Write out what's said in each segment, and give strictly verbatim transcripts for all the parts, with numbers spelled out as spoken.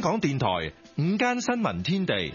港電台午間新聞天地，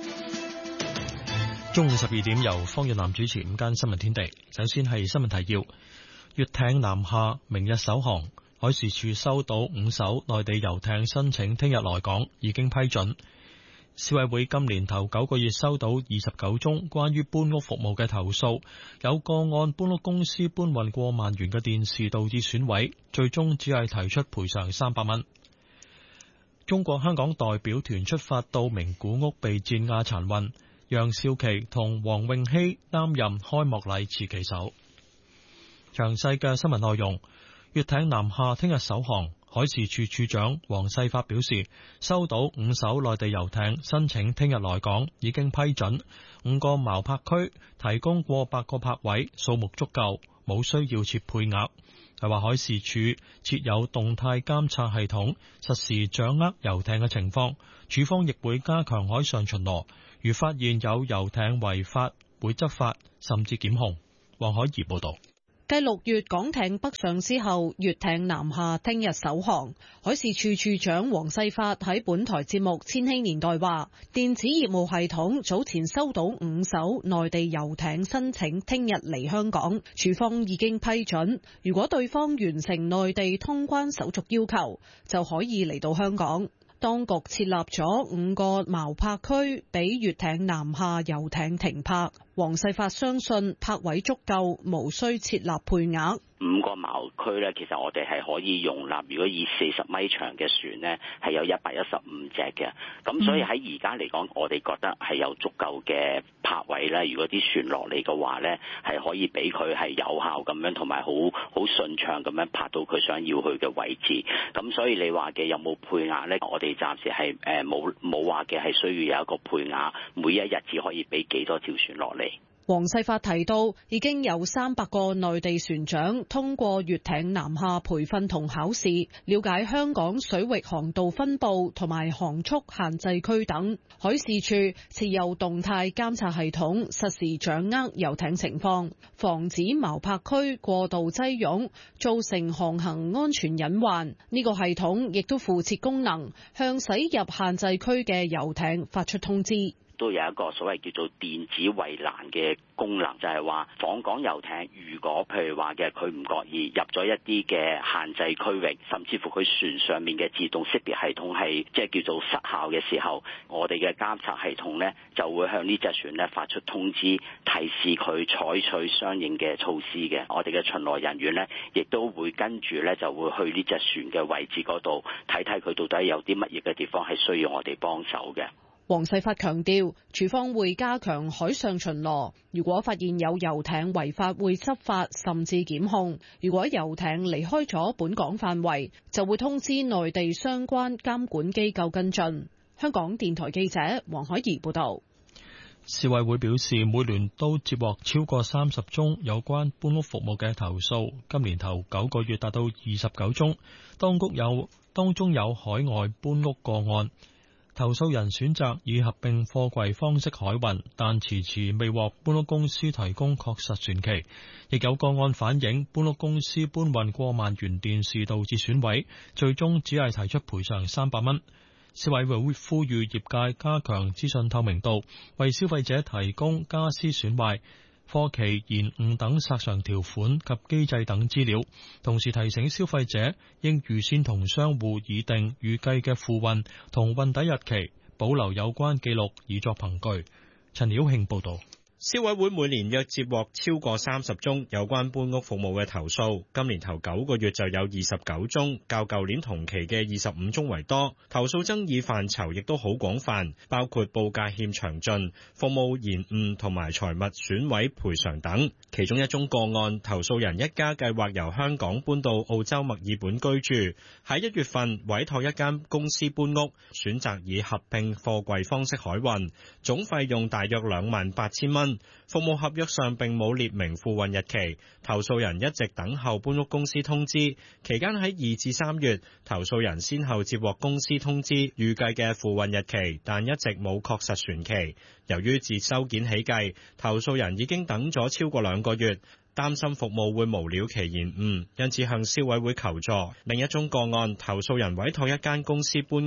中午十二點由方若南主持午間新聞天地。首先係新聞提要：粵艇南下，明日首航。海事處收到五艘內地遊艇申請，聽日來港，已經批准。消委會今年頭九個月收到二十九宗關於搬屋服務嘅投訴，有個案搬屋公司搬運過萬元嘅電視導致損毀，最終只係提出賠償三百蚊。中國香港代表團出發到名古屋備戰亞殘運，楊少琪同黃詠希擔任開幕禮持旗手。詳細嘅新聞內容，粵艇南下聽日首航。海事處處長黃世發表示，收到五艘內地遊艇申請聽日來港，已經批准。五個錨泊區提供過百個泊位，數目足夠，冇需要設配額。係話海事處設有動態監察系統，實時掌握遊艇嘅情況。處方亦會加強海上巡邏，如發現有遊艇違法，會執法甚至檢控。黃海怡報道。 繼六月港艇北上之後，粵艇南下聽日首航。海事處處長黃世發喺本台節目《千禧年代》話，電子業務系統早前收到五艘內地遊艇申請聽日嚟香港，處方已經批准。如果對方完成內地通關手續要求，就可以嚟到香港。當局設立咗五個錨泊區，俾粵艇南下遊艇停泊。黃世發相信泊位足夠，無需設立配額。 五個錨區咧，其實我哋係可以容納，如果以四十米長嘅船咧，係有一百一十五隻嘅。咁所以喺而家嚟講，我哋覺得係有足夠嘅泊位咧。如果啲船落嚟嘅話咧，係可以俾佢係有效咁樣，同埋好好順暢咁樣泊到佢想要去嘅位置。咁所以你話嘅有冇配額咧？我哋暫時係誒冇冇話嘅係需要有一個配額，每一日只可以俾幾多條船落嚟。 黃世發提到，已經有三百個內地船長通過粵艇南下培訓同考試，了解香港水域航道分佈同埋航速限制區等。海事處設有動態監察系統，實時掌握遊艇情況，防止錨泊區過度擠擁，造成航行安全隱患。呢個系統亦都附設功能，向駛入限制區嘅遊艇發出通知。 都有一個所謂叫做電子圍欄嘅功能，就係話訪港遊艇如果譬如話嘅佢唔覺意入咗一啲嘅限制區域，甚至乎佢船上面嘅自動識別系統係即係叫做失效嘅時候，我哋嘅監察系統呢就會向呢隻船呢發出通知，提示佢採取相應嘅措施嘅。我哋嘅巡邏人員呢亦都會跟住呢就會去呢隻船嘅位置嗰度睇睇佢到底有啲乜嘢嘅地方係需要我哋幫手嘅。 黃世發強調，處方會加強海上巡邏，如果發現有遊艇違法，會執法甚至檢控。如果遊艇離開咗本港範圍，就會通知內地相關監管機構跟進。香港電台記者黃海怡報道。 消委會表示，每年都接獲超過三十宗有關搬屋服務嘅投訴，今年頭九個月達到二十九宗，當局有當中有海外搬屋個案。投訴人選擇以合併貨櫃方式海運，但遲遲未獲搬屋公司提供確實船期。亦有個案反映搬屋公司搬運過萬元電視導致損毀，最終只係提出賠償三百蚊。消委會會呼籲業界加強資訊透明度，為消費者提供家私損壞、貨期延誤等索償條款及機制等資料，同時提醒消費者應預先同商戶擬定預計嘅付運同運抵日期，保留有關記錄以作憑據。陳曉慶報道。 消委會每年約接獲超過三十宗有關搬屋服務嘅投訴，今年頭九個月就有二十九宗，較舊年同期嘅二十五宗為多。投訴爭議範疇亦都好廣泛，包括報價欠詳盡、服務延誤同埋財物損毀賠償等。其中一宗個案，投訴人一家計劃由香港搬到澳洲墨爾本居住，喺一月份委託一間公司搬屋，選擇以合併貨櫃方式海運，總費用大約兩萬八千蚊。服務合約上並冇列明付運日期，投訴人一直等候搬屋公司通知。期間喺二至三月，投訴人先後接獲公司通知預計嘅付運日期，但一直冇確實船期。由於自收件起計，投訴人已經等咗超過兩個月，擔心服務會無了期延誤，因此向消委會求助。另一宗個案，投訴人委託一間公司搬屋，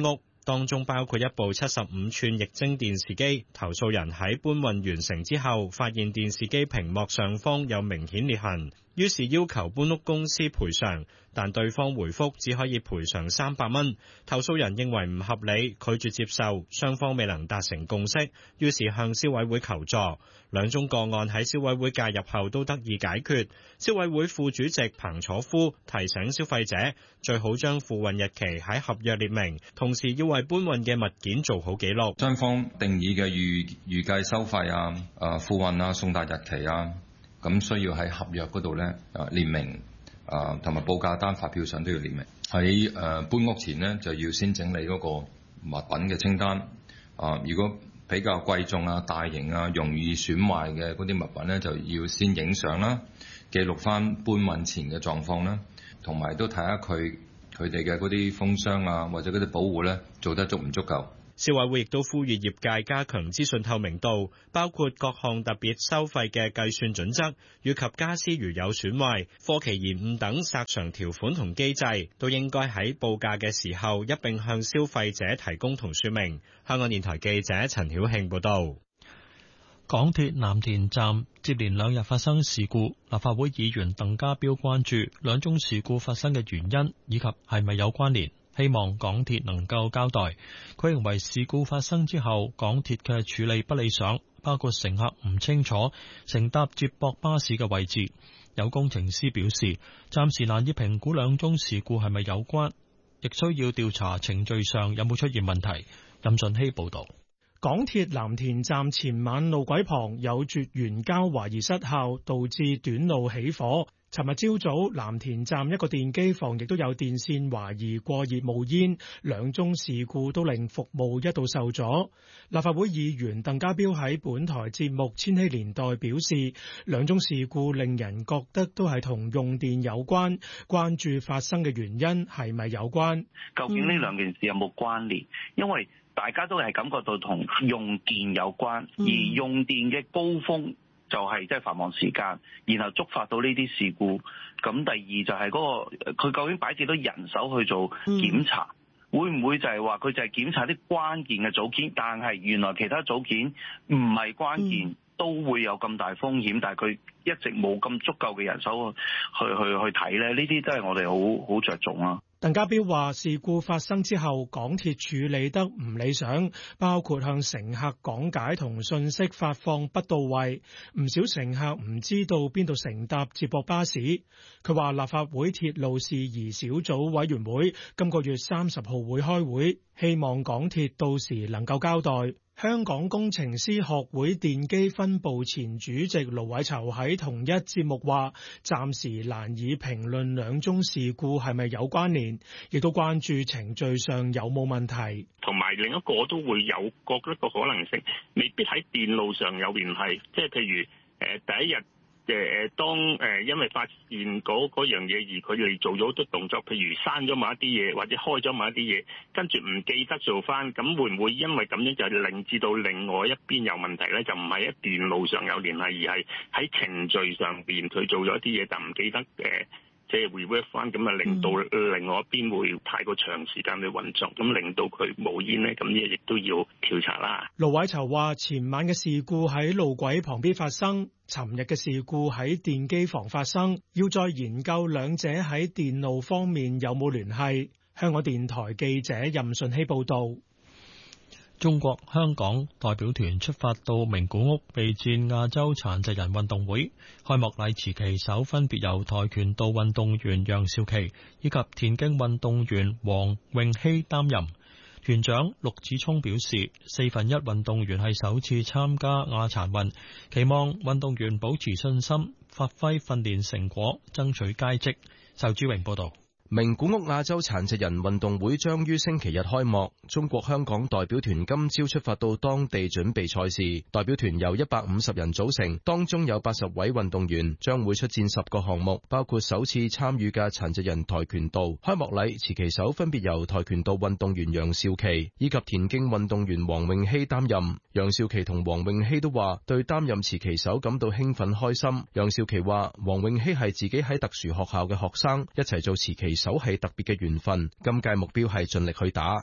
當中包括一部七十五寸液晶電視機。投訴人喺搬運完成之後，發現電視機屏幕上方有明顯裂痕，於是要求搬屋公司賠償，但對方回覆只可以賠償三百蚊。投訴人認為唔合理，拒絕接受，雙方未能達成共識，於是向消委會求助。兩宗個案喺消委會介入後都得以解決。消委會副主席彭楚夫提醒消費者，最好將付運日期喺合約列明，同時要為搬運嘅物件做好記錄。 雙方定義嘅預預計收費啊、誒付運啊、送達日期啊，咁需要喺合約嗰度咧誒列明，誒同埋報價單發票上都要列明。喺誒搬屋前呢，就要先整理嗰個物品嘅清單。啊，如果比較貴重啊、大型啊、容易損壞嘅嗰啲物品咧，就要先影相啦，記錄翻搬運前嘅狀況啦，同埋都睇下佢佢哋嘅嗰啲封箱啊，或者嗰啲保護咧做得足唔足夠。 消委會亦都呼籲業界加強資訊透明度，包括各項特別收費嘅計算準則，以及家私如有損壞、貨期延誤等索償條款同機制，都應該喺報價嘅時候一並向消費者提供同說明。香港電台記者陳曉慶報道。 港鐵藍田站接連兩日發生事故，立法會議員鄧家彪關注兩宗事故發生嘅原因，以及係咪有關聯。希望港鐵能夠交代。佢認為事故發生之後，港鐵嘅處理不理想，包括乘客唔清楚乘搭接駁巴士嘅位置。有工程師表示，暫時難以評估兩宗事故係咪有關，亦需要調查程序上有冇出現問題。任順希報導。 港鐵藍田站前晚路軌旁有絕緣膠懷疑失效，導致短路起火。尋日朝早，藍田站一個電機房亦都有電線懷疑過熱冒煙，兩宗事故都令服務一度受阻。立法會議員鄧家彪喺本台節目《千禧年代》表示，兩宗事故令人覺得都係同用電有關，關注發生嘅原因係咪有關？ 究竟呢兩件事有冇關聯？因為大家都係感覺到同用電有關，而用電嘅高峰就係即係繁忙時間，然後觸發到呢啲事故。咁第二就係嗰個佢究竟擺幾多人手去做檢查，嗯、會唔會就係話佢就係檢查啲關鍵嘅組件，但係原來其他組件唔係關鍵，嗯、都會有咁大風險，但係佢一直冇咁足夠嘅人手去去去睇咧，呢啲都係我哋好好着重啊。 鄧家彪話：事故發生之後，港鐵處理得唔理想，包括向乘客講解同信息發放不到位，唔少乘客唔知道邊度乘搭接駁巴士。佢話立法會鐵路事宜小組委員會今個月三十號會開會，希望港鐵到時能夠交代。香港工程師學會電機分部前主席盧偉籌喺同一節目話，暫時難以評論兩宗事故係咪有關聯，亦都關注程序上有冇問題。 同埋另一個都會有覺得個可能性，未必喺電路上有聯繫，即係譬如誒、呃、第一日。誒誒，當誒因為發現嗰嗰樣嘢而佢哋做咗好多動作，譬如刪咗某一啲嘢，或者開咗某一啲嘢，跟住唔記得做翻，咁會唔會因為咁樣就令至到另外一邊有問題咧？就唔係喺電路上有聯繫，而係喺程序上邊佢做咗一啲嘢，但唔記得誒。即係 rework 翻，咁啊令到另外一邊會太過長時間去運作，咁令到佢冒煙呢，咁呢亦都要調查啦。 盧偉籌話：前晚嘅事故喺路軌旁邊發生，尋日嘅事故喺電機房發生，要再研究兩者喺電路方面有冇聯繫。香港電台記者任順希報導。 中國香港代表團出發到名古屋備戰亞洲殘疾人運動會，開幕禮持旗手分別由跆拳道運動員楊兆麒以及田徑運動員黃詠希擔任。團長陸子聰表示，四分一運動員係首次參加亞殘運，期望運動員保持信心，發揮訓練成果，爭取佳績。仇志榮報道。 名古屋亞洲殘疾人運動會將於星期日開幕，中國香港代表團今朝出發到當地準備賽事。代表團由一百五十人組成，當中有八十位運動員，將會出戰十個項目，包括首次參與嘅殘疾人跆拳道。開幕禮持旗手分別由跆拳道運動員楊兆麒以及田徑運動員黃詠希擔任。楊兆麒同黃詠希都話對擔任持旗手感到興奮開心。楊兆麒話黃詠希係自己喺特殊學校嘅學生，一齊做持旗手係特別嘅緣分，今屆目標係盡力去打。 我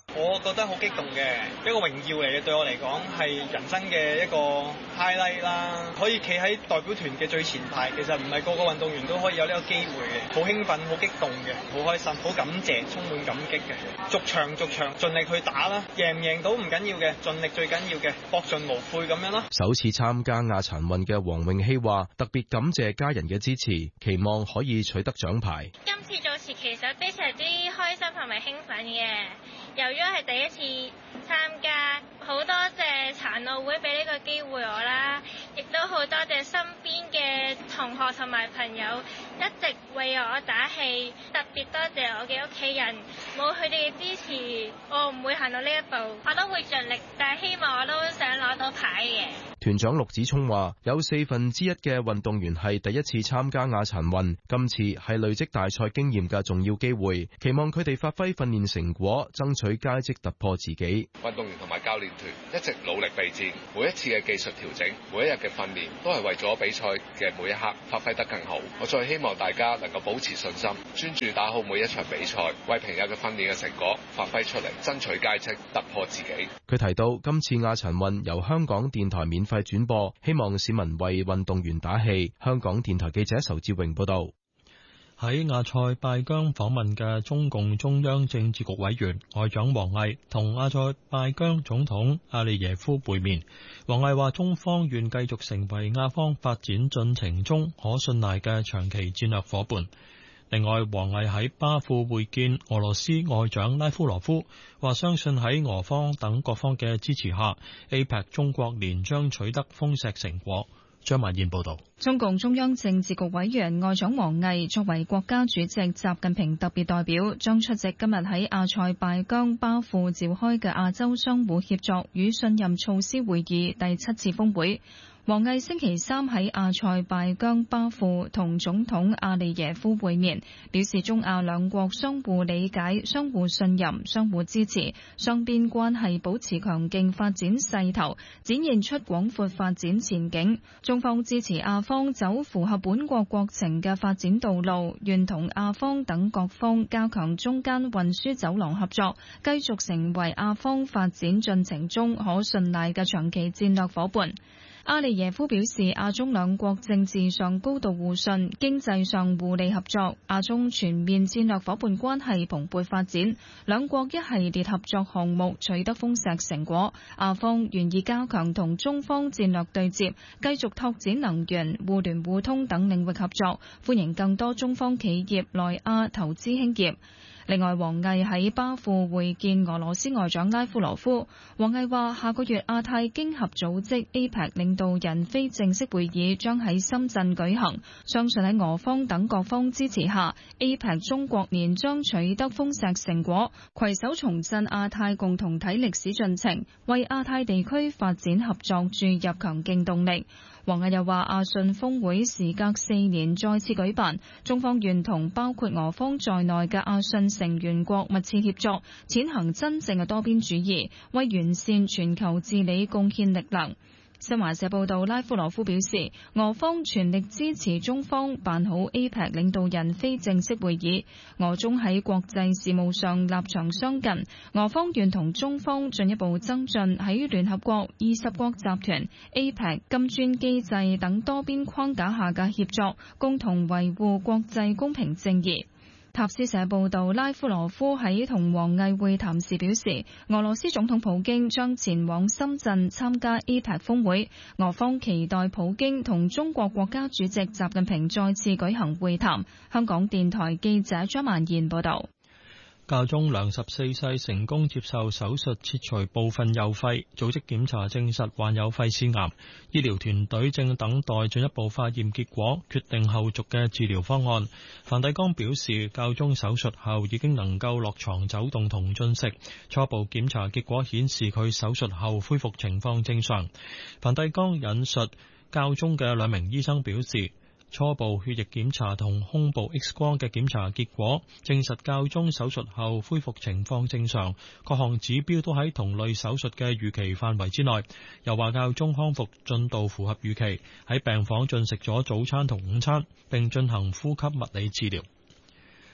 覺得好激動嘅，一個榮耀嚟嘅，對我嚟講係人生嘅一個 highlight 啦。可以企喺代表團嘅最前排，其實唔係個個運動員都可以有呢個機會嘅，好興奮，好激動嘅，好開心，好感謝，充滿感激嘅。逐場逐場盡力去打啦，贏唔贏到唔緊要嘅，盡力最緊要嘅，搏盡無悔咁樣咯。 首次參加亞殘運嘅黃詠希話，特別感謝家人嘅支持，期望可以取得獎牌。 今次做詞其實非常之開心同埋興奮嘅，由於係第一次參加，好多謝殘奧會俾呢個機會我啦，亦都好多謝身邊嘅同學同埋朋友一直為我打氣，特別多謝我嘅屋企人，冇佢哋嘅支持，我唔會行到呢一步。我都會盡力，但係希望我都想攞到牌嘅。 團長陸子聰話：有四分之一嘅運動員係第一次參加亞殘運，今次係累積大賽經驗嘅重要機會，期望佢哋發揮訓練成果，爭取佳績，突破自己。 運動員同埋教練團一直努力備戰，每一次嘅技術調整，每一日嘅訓練，都係為咗比賽嘅每一刻發揮得更好。我再希望大家能夠保持信心，專注打好每一場比賽，為平日嘅訓練嘅成果發揮出嚟，爭取佳績，突破自己。 佢提到今次亞殘運由香港電台免費轉播，希望市民為運動員打氣。香港電台記者仇志榮報道。 喺亞塞拜疆訪問嘅中共中央政治局委員外長王毅同亞塞拜疆總統阿利耶夫會面。王毅話：中方願繼續成為亞方發展進程中可信賴嘅長期戰略夥伴。另外，王毅喺巴庫會見俄羅斯外長拉夫羅夫，話相信喺俄方等各方嘅支持下 ，A P E C 中國年將取得豐碩成果。張曼燕報道。 中共中央政治局委員外長王毅作為國家主席習近平特別代表，將出席今日喺亞塞拜疆巴庫召開嘅亞洲相互協作與信任措施會議第七次峰會。王毅星期三喺亞塞拜疆巴庫同總統阿利耶夫會面，表示中亞兩國相互理解、相互信任、相互支持，雙邊關係保持強勁發展勢頭，展現出廣闊發展前景。中方支持亞方走符合本國國情嘅發展道路，願同亞方等各方加強中間運輸走廊合作，繼續成為亞方發展進程中可信賴嘅長期戰略夥伴。阿利耶夫表示，亞中兩國政治上高度互信，經濟上互利合作，亞中全面戰略夥伴關係蓬勃發展，兩國一系列合作項目取得豐碩成果。亞方願意加強同中方戰略對接，繼續拓展能源、互聯互通等領域合作，歡迎更多中方企業來亞投資興業。另外，王毅喺巴庫會見俄羅斯外長拉夫羅夫。王毅話：下個月亞太經合組織 A P E C 領導人非正式會議將喺深圳舉行，相信喺俄方等各方支持下 ，A P E C 中國年將取得豐碩成果，攜手重振亞太共同體歷史進程，為亞太地區發展合作注入強勁動力。王毅又話：亞信峰會時隔四年再次舉辦，中方願同包括俄方在內嘅亞信成員國密切協作，踐行真正嘅多邊主義，為完善全球治理貢獻力量。新華社報道，拉夫羅夫表示，俄方全力支持中方辦好 A P E C 領導人非正式會議，俄中喺國際事務上立場相近，俄方願同中方進一步增進喺聯合國、二十國集團、A P E C 金磚機制等多邊框架下嘅協作，共同維護國際公平正義。塔斯社報道，拉夫羅夫喺同王毅會談時表示，俄羅斯總統普京將前往深圳參加 A P E C 峰會，俄方期待普京同中國國家主席習近平再次舉行會談。香港電台記者張曼燕報道。 教宗良十四世成功接受手術切除部分右肺，組織檢查證實患有肺腺癌，醫療團隊正等待進一步化驗結果，決定後續嘅治療方案。梵蒂岡表示，教宗手術後已經能夠落床走動同進食，初步檢查結果顯示佢手術後恢復情況正常。梵蒂岡引述教宗嘅兩名醫生表示，初步血液檢查同胸部 X 光嘅檢查結果證實教宗手術後恢復情況正常，各項指標都喺同類手術嘅預期範圍之內。又話教宗康復進度符合預期，喺病房進食咗早餐同午餐，並進行呼吸物理治療。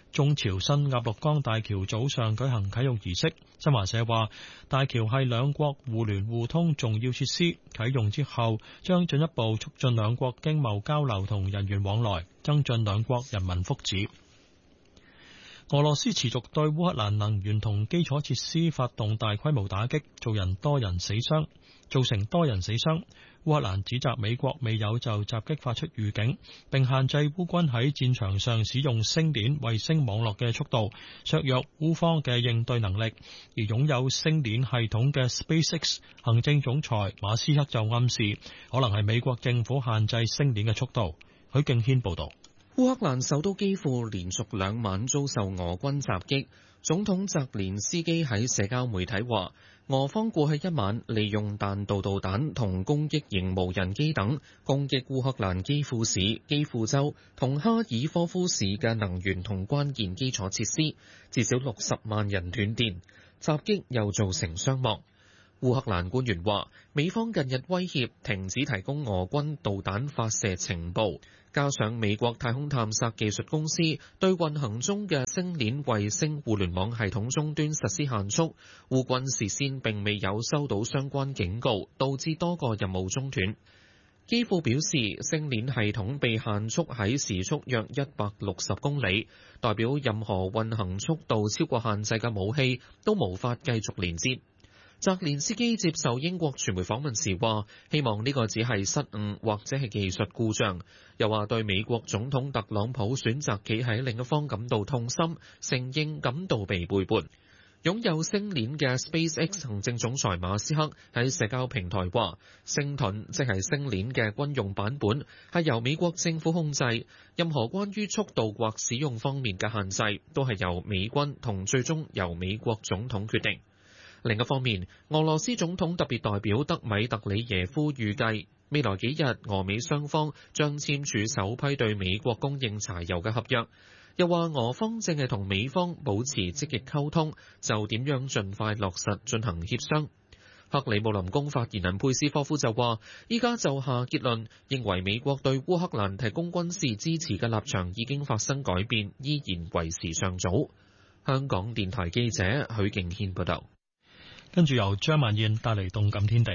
中朝新鴨綠江大橋早上舉行啟用儀式。新華社話，大橋係兩國互聯互通重要設施，啟用之後將進一步促進兩國經貿交流同人員往來，增進兩國人民福祉。俄羅斯持續對烏克蘭能源同基礎設施發動大規模打擊，造人多人死傷，造成多人死傷。烏克蘭指責美國未有就襲擊發出預警，並限制烏軍喺戰場上使用星鏈衛星網絡嘅速度，削弱烏方嘅應對能力。而擁有星鏈系統嘅 SpaceX 行政總裁馬斯克就暗示，可能係美國政府限制星鏈嘅速度。許敬軒報道。 烏克蘭首都基輔連續兩晚遭受俄軍襲擊，總統澤連斯基喺社交媒體話，俄方過去一晚利用彈道導彈同攻擊型無人機等攻擊烏克蘭基輔市、基輔州同哈爾科夫市嘅能源同關鍵基礎設施，至少六十萬人斷電，襲擊又造成傷亡。烏克蘭官員話，美方近日威脅停止提供俄軍導彈發射情報，加上美國太空探索技術公司對運行中嘅星鏈衛星互聯網系統終端實施限速，烏軍事先並未有收到相關警告，導致多個任務中斷。基輔表示，星鏈系統被限速喺時速約一百六十公里，代表任何運行速度超過限制嘅武器都無法繼續連接。澤連斯基接受英國傳媒訪問時話，希望呢個只係失誤或者係技術故障，又話對美國總統特朗普選擇企喺另一方感到痛心，承認感到被背叛。擁有星鏈嘅 SpaceX 行政總裁馬斯克喺社交平台話，星盾即係星鏈嘅軍用版本，係由美國政府控制，任何關於速度或使用方面嘅限制都係由美軍同最終由美國總統決定。另一方面，俄羅斯總統特別代表德米特里耶夫預計未來幾日俄美雙方將簽署首批對美國供應柴油嘅合約，又話俄方正係同美方保持積極溝通，就點樣盡快落實進行協商。克里姆林宮發言人佩斯科夫就話，依家就下結論，認為美國對烏克蘭提供軍事支持嘅立場已經發生改變，依然為時尚早。香港電台記者許敬軒報道。 跟住由張曼燕帶嚟動感天地。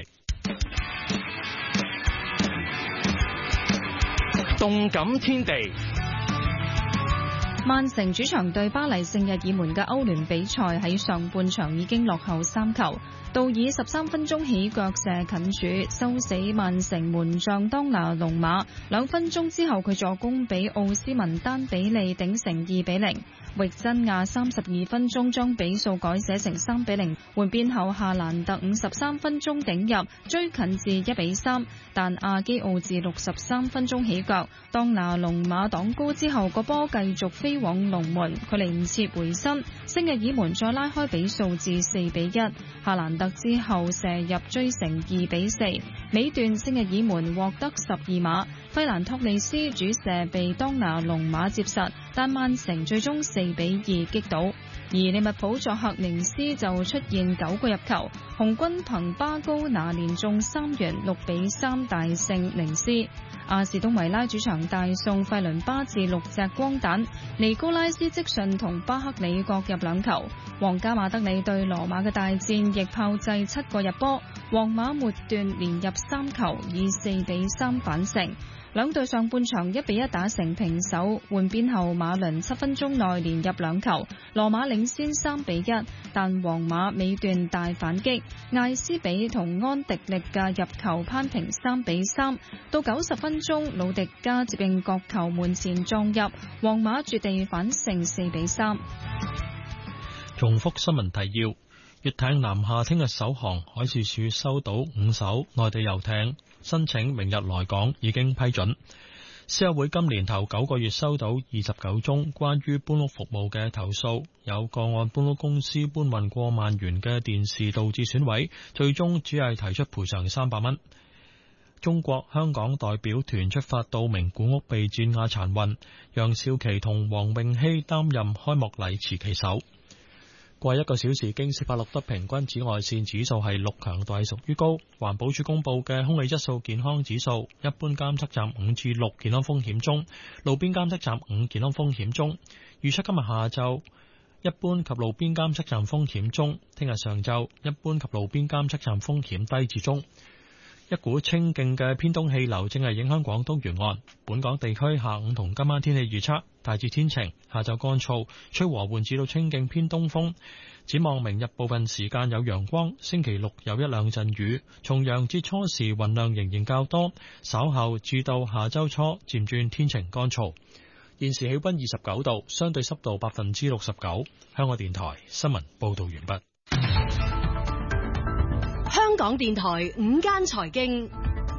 動感天地， 曼城主場對巴黎聖日耳門嘅歐聯比賽喺上半場已經落後三球，道爾十三分鐘起腳射近柱，收死曼城門將當拿龍馬。兩分鐘之後，佢助攻俾奧斯文丹比利頂成二比零。域真亞三十二分鐘將比數改寫成三比零，換邊後夏蘭特五十三分鐘頂入，追近至一比三。但阿基奧治六十三分鐘起腳，當拿龍馬擋高之後，個波繼續飛往龍門，佢嚟唔切回身，聖日耳門再拉開比數至四比一。夏蘭特之後射入追成二比四，尾段聖日耳門獲得十二碼，費蘭托利斯主射被當拿龍馬接實，但曼城最終四比二擊倒。而利物浦作客寧斯就出現九個入球，紅軍憑巴高拿連中三元，六比三大勝寧斯。阿士東維拉主場大送費倫巴治六隻光蛋，尼高拉斯積遜同巴克里各入兩球。皇家馬德里對羅馬嘅大戰亦炮製七個入波，皇馬末段連入三球，以四比三反勝。兩隊上半場一比一打成平手，換邊後馬倫七分鐘內連入兩球，羅馬領先三比一，但皇馬尾段大反擊，艾斯比同安迪力嘅入球攀平三比三。到九十分鐘，魯迪加接應角球門前撞入，皇馬絕地反勝四比三。 重複新聞提要：粵艇南下聽日首航，海事處收到五艘內地遊艇申請明日來港，已經批准。消委會今年頭九個月收到二十九宗關於搬屋服務嘅投訴，有個案搬屋公司搬運過萬元嘅電視導致損毀，最終只係提出賠償三百蚊。中國香港代表團出發到名古屋備戰亞殘運，楊少琪同黃詠希擔任開幕禮持旗手。 過一個小時，京士柏錄得平均紫外線指數係六，強度係屬於高。環保署公布嘅空氣質素健康指數，一般監測站五至六，健康風險中；路邊監測站五，健康風險中。預測今日下晝一般及路邊監測站風險中，聽日上晝一般及路邊監測站風險低至中。一股清勁嘅偏東氣流正係影響廣東沿岸，本港地區下午同今晚天氣預測大致天晴，下晝乾燥，吹和緩至到清勁偏東風。展望明日部分時間有陽光，星期六有一兩陣雨。重陽節初時雲量仍然較多，稍後至到下週初漸轉天晴乾燥。現時氣溫二十九度，相對濕度百分之六十九。香港電台新聞報道完畢。 香港電台午間財經，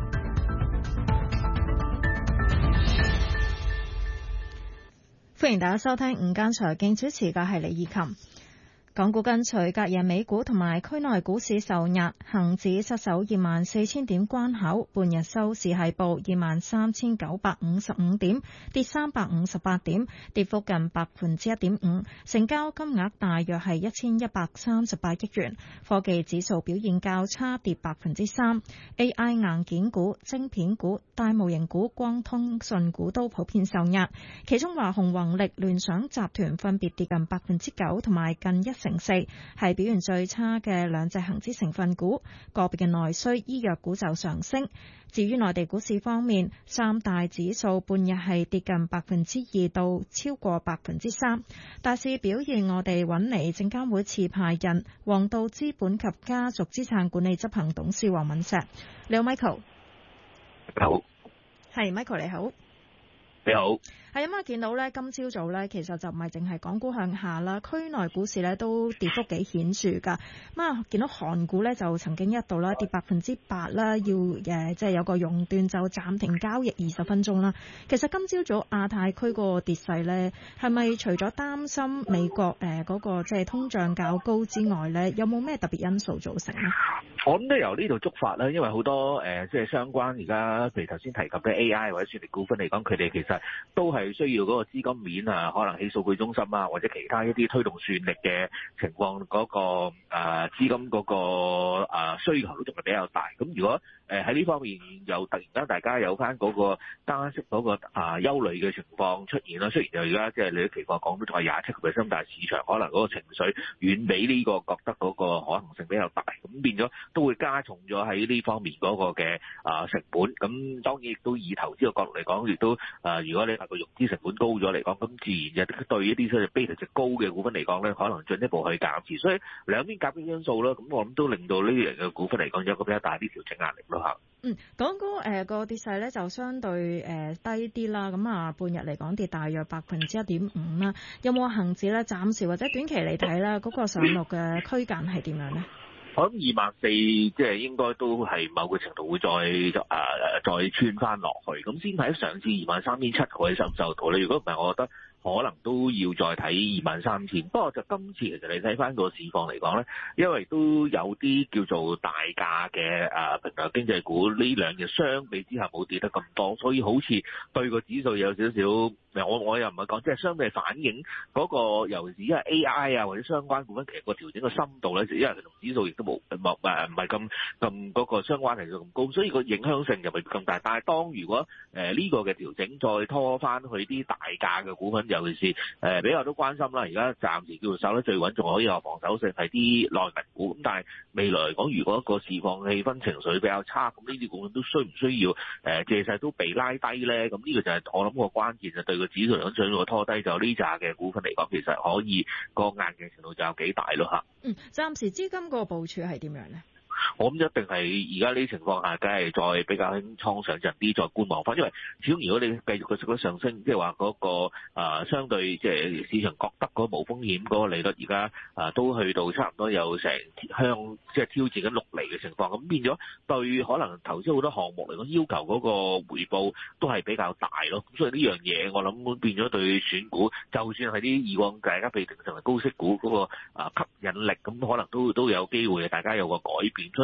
歡迎大家收聽午間財經，主持嘅係李以琴。港股跟隨隔夜美股同埋區內股市受壓，恒指失守二萬四千點關口，半日收市係報二萬三千九百五十五點，跌三百五十八點，跌幅近百分之一點五，成交金額大約係一千一百三十八億元。科技指數表現較差，跌百分之三。A I 硬件股、晶片股、大模型股、光通訊股都普遍受壓，其中華虹宏力、聯想集團分別跌近百分之九同埋近一成四，係表現最差嘅兩隻恒指成分股。個別嘅內需醫藥股就上升。至於內地股市方面，三大指數半日係跌近百分之二到超過百分之三。大市表現，我哋揾嚟證監會持牌人黃道資本及家族資產管理執行董事黃敏石。你好 Michael。 你好。 係 Michael 你好。 你好， 係咁啊！見到咧，今朝早咧，其實就唔係淨係港股向下啦，區內股市咧都跌幅幾顯著噶。咁啊，見到韓股咧就曾經一度啦跌百分之八啦，要誒即係有個熔斷就暫停交易二十分鐘啦。其實今朝早亞太區個跌勢咧，係咪除咗擔心美國誒嗰個即係通脹較高之外咧，有冇咩特別因素造成咧？ 我諗都由呢度觸發啦，因為好多誒即係相關而家譬如頭先提及嘅 A I 或者算力股份嚟講，佢哋其實都係需要嗰個資金面啊，可能喺數據中心啊，或者其他一啲推動算力嘅情況，嗰、那個誒、呃、資金嗰、那個誒、呃、需求都仲係比較大。咁如果誒喺呢方面又突然間大家有翻嗰個加息嗰、那個啊、呃、憂慮嘅情況出現啦，雖然就而家即係你啲期貨講都仲係廿七個 percent，但係市場可能嗰個情緒遠比呢個覺得嗰個可能性比較大，咁變咗都會加重咗喺呢方面嗰個嘅啊成本。咁當然亦都以投資嘅角度嚟講，亦都誒、呃、如果你話個融資成本高咗嚟講，咁自然就對一啲所謂 beta 值高嘅股份嚟講咧，可能進一步去減持。所以兩邊夾擊因素啦，咁我諗都令到呢類嘅股份嚟講有一個比較大啲調整壓力咯嚇。 嗯，港股誒個跌勢咧就相對誒、呃、低啲啦，咁啊半日嚟講跌大約百分之一點五啦。有冇恒指咧？暫時或者短期嚟睇啦，嗰、那個上落嘅區間係點樣咧？ 我諗二萬四即係應該都係某個程度會再誒、呃、再穿翻落去。咁先睇上至二萬三千七可以受唔受到咧？如果唔係，我覺得可能都要再睇二萬三千。不過就今次其實你睇翻個市況嚟講咧，因為都有啲叫做大價嘅誒平台經濟股呢兩日相比之下冇跌得咁多，所以好似對個指數有少少。我我又唔係講，即係相對反映嗰個，尤其是因為 A I 啊或者相關股份，其實個調整嘅深度咧，因為佢同指數亦都冇冇誒唔係咁咁嗰個相關係數咁高，所以個影響性就唔係咁大。但係當如果誒呢個嘅調整再拖翻去啲大價嘅股份，尤其是誒比較都關心啦，而家暫時叫做守得最穩，仲可以有防守性係啲內銀股。咁但係未來嚟講，如果個市況氣氛情緒比較差，咁呢啲股份都需唔需要誒借勢都被拉低咧？咁呢個就係我諗個關鍵，就對個指數嚟講，最個拖低就呢扎嘅股份嚟講，其實可以個硬嘅程度就有幾大咯嚇。 嗯，暫時資金個部署係點樣咧？ 我諗一定係而家呢情況下，梗係再比較輕倉上陣啲，再觀望翻。因為始終如果你繼續個息率上升，即係話嗰個誒、呃、相對即係市場覺得嗰個無風險嗰個利率，而家誒都去到差唔多有成向即係挑戰緊六厘嘅情況，咁變咗對可能投資好多項目嚟講，要求嗰個回報都係比較大咯。咁所以呢樣嘢我諗變咗對選股，就算係啲以往大家被定成為高息股嗰個誒吸引力，咁可能都都有機會大家有個改變。所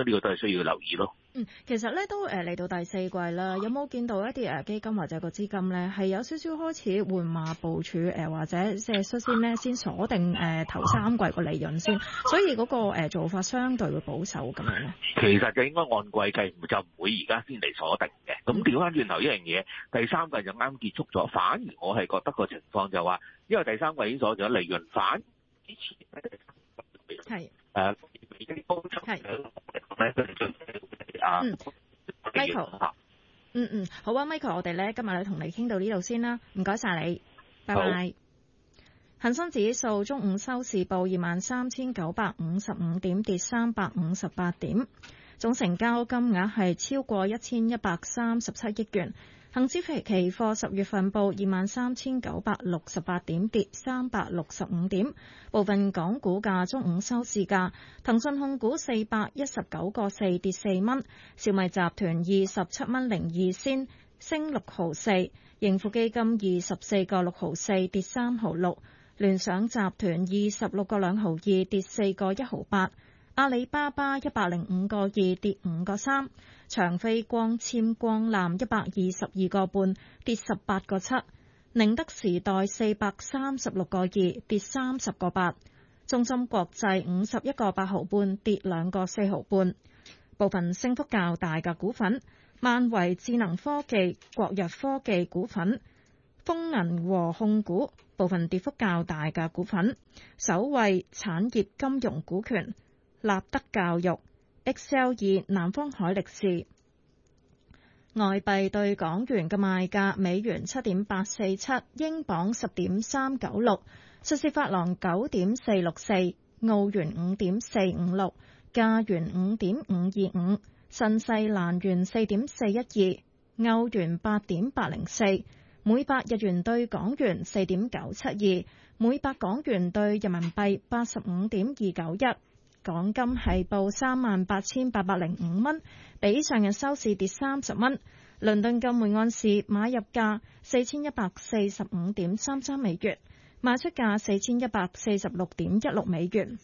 呢個都係需要留意咯。 嗯，其實咧都誒嚟到第四季啦，有冇見到一啲誒基金或者個資金咧係有少少開始換馬部署誒，或者即係率先咧先鎖定誒頭三季個利潤先，所以嗰個誒做法相對會保守咁樣咧。 其實就應該按季計，就唔會而家先嚟鎖定嘅。咁調翻轉頭一樣嘢，第三季就啱結束咗，反而我係覺得個情況就話，因為第三季已經鎖咗利潤，反之前咧係誒已經高出係啊， 嗯 ，Michael，嗯嗯，好啊 ，Michael，我哋咧今日咧同你傾到呢度先啦，唔該晒你，拜拜。恒生指數中午收市報二萬三千九百五十五點，跌三百五十八點，總成交金額係超過一千一百三十七億元。恒指期期貨十月份報二萬三千九百六十八點，跌三百六十五點。部分港股價中午收市價：騰訊控股四百一十九個四跌四蚊，小米集團二十七蚊零二仙升六毫四，盈富基金二十四個六毫四跌三毫六，聯想集團二十六個兩毫二跌四個一毫八。阿里巴巴一百零五個二跌五個三，長飛光纖光纜一百二十二個半跌十八個七，寧德時代四百三十六個二跌三十個八，中芯國際五十一個八毫半跌兩個四毫半。部分升幅較大嘅股份：萬維智能科技、國藥科技股份、豐銀和控股。部分跌幅較大嘅股份：首惠產業金融股權、立德教育、X L 二、南方海力士。外幣對港元嘅賣價：美元七點八四七，英鎊十點三九六，瑞士法郎九點四六四，澳元五點四五六，加元五點五二五，新西蘭元四點四一二，歐元八點八零四，每百日元對港元四點九七二，每百港元對人民幣八十五點二九一。港金係報三萬八千八百零五蚊，比上日收市跌三十蚊。倫敦金每盎司買入價四千一百四十五點三三美元，賣出價四千一百四十六點一六美元。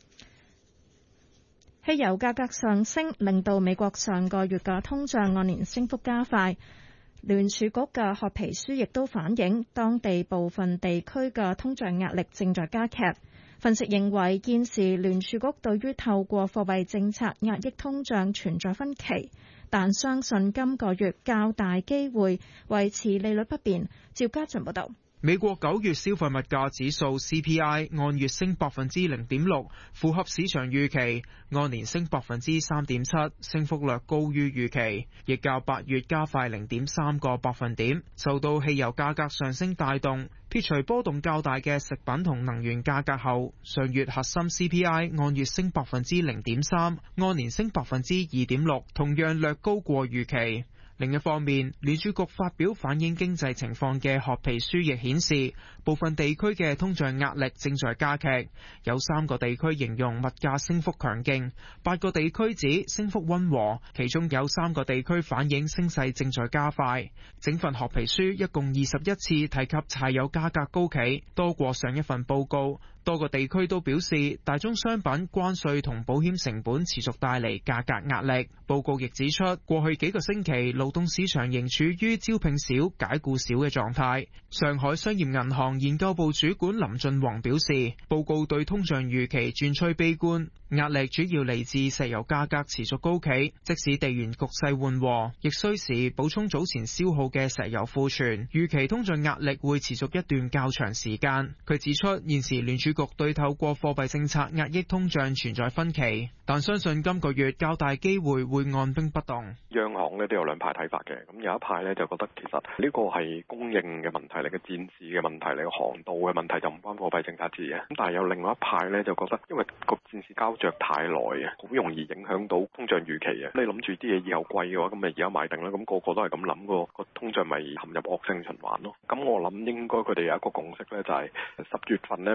汽油價格上升，令到美國上個月嘅通脹按年升幅加快。聯儲局嘅褐皮書亦都反映，當地部分地區嘅通脹壓力正在加劇。分析認為，現時聯儲局對於透過貨幣政策壓抑通脹存在分歧，但相信今個月較大機會維持利率不變。趙家俊報道。 美國九月消費物價指數 C P I 按月升百分之零點六，符合市場預期；按年升百分之三點七，升幅略高於預期，亦較八月加快零點三個百分點。受到汽油價格上升帶動，撇除波動較大嘅食品同能源價格後，上月核心 C P I 按月升百分之零點三，按年升百分之二點六，同樣略高過預期。另一方面，聯儲局發表反映經濟情況嘅褐皮書亦顯示，部分地區嘅通脹壓力正在加劇。有三個地區形容物價升幅強勁，八個地區指升幅溫和，其中有三個地區反映升勢正在加快。整份褐皮書一共二十一次提及柴油價格高企，多過上一份報告。多個地區都表示，大宗商品關稅同保險成本持續帶嚟價格壓力。報告亦指出，過去幾個星期勞動市場仍處於招聘少、解僱少嘅狀態。上海商業銀行研究部主管林俊宏表示，報告對通脹預期轉趨悲觀，壓力主要嚟自石油價格持續高企，即使地緣局勢緩和，亦需時補充早前消耗嘅石油庫存。預期通脹壓力會持續一段較長時間。佢指出，現時聯儲局對透過貨幣政策壓抑通脹存在分歧，但相信今個月較大機會會按兵不動。 央行咧都有兩派睇法嘅，咁有一派咧就覺得其實呢個係供應嘅問題嚟嘅，戰事嘅問題嚟嘅，航道嘅問題就唔關貨幣政策事嘅。咁但係有另外一派咧就覺得，因為個戰事膠着太耐啊，好容易影響到通脹預期啊。你諗住啲嘢以後貴嘅話，咁咪而家買定啦。咁個個都係咁諗，個個通脹咪陷入惡性循環咯。咁我諗應該佢哋有一個共識咧，就係十月份咧未必係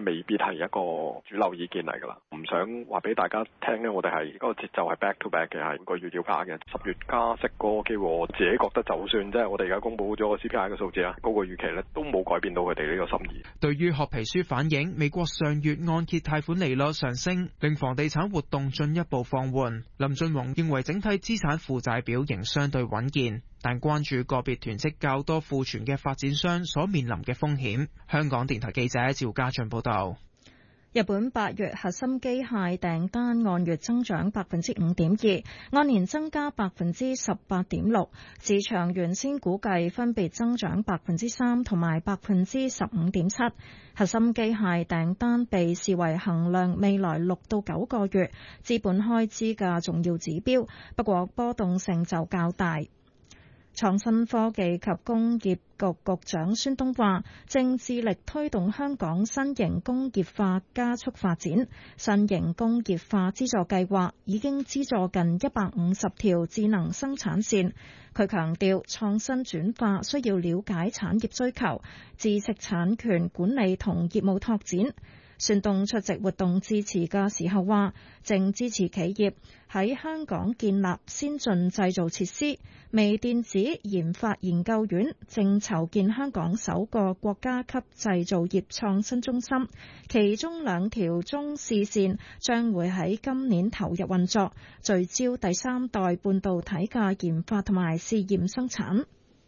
係一個主流意見嚟㗎啦。唔想話俾大家聽呢，我哋係嗰個節奏係 back to back 嘅，係每個月要加嘅。十月加息嗰個機會，我自己覺得就算即係我哋而家公佈咗個 C P I 嘅數字啊，高過預期咧，都冇改變到佢哋呢個心意。 對於褐皮書反映美國上月按揭貸款利率上升，令房地產活動進一步放緩。林俊宏認為整體資產負債表仍相對穩健，但關注個別囤積較多庫存嘅發展商所面臨嘅風險。香港電台記者趙家俊報道。 日本八月核心機械訂單按月增長百分之五點二，按年增加百分之十八點六。市場原先估計分別增長百分之三同埋百分之十五點七。核心機械訂單被視為衡量未來六到九個月資本開支嘅重要指標，不過波動性就較大。創新科技及工業局局長孫東話，正致力推動香港新型工業化加速發展。新型工業化資助計劃已經資助近一百五十條智能生產線。佢強調，創新轉化需要了解產業需求、知識產權管理同業務拓展。孫東出席活動致辭嘅時候話，正支持企業喺香港建立先進製造設施。微電子研發研究院正籌建香港首個國家級製造業創新中心，其中兩條中試線將會喺今年投入運作，聚焦第三代半導體嘅研發同埋試驗生產。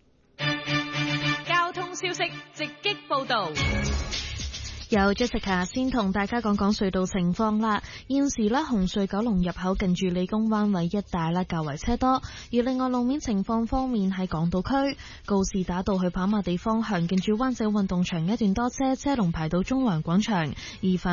交通消息直擊報道。 有 Jessica 先同大家講講隧道情況啦。現時咧，紅隧九龍入口近住理工灣位一帶咧較為車多，而另外路面情況方面喺港島區告士打道去跑馬地方向近住灣仔運動場一段多車，車龍排到中環廣場，而